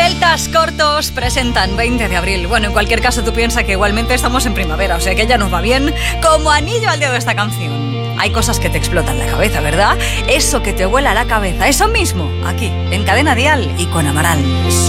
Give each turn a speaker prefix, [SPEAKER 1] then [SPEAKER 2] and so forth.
[SPEAKER 1] Celtas Cortos presentan 20 de abril. Bueno, en cualquier caso tú piensas que igualmente estamos en primavera, o sea que ya nos va bien como anillo al dedo esta canción. Hay cosas que te explotan la cabeza, ¿verdad? Eso que te vuela la cabeza, eso mismo, aquí, en Cadena Dial y con Amaral.